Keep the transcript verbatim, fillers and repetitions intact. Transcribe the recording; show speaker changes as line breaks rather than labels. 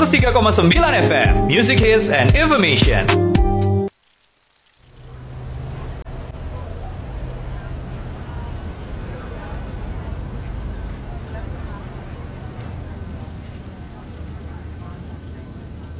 seratus tiga koma sembilan F M, Music Hits and Information.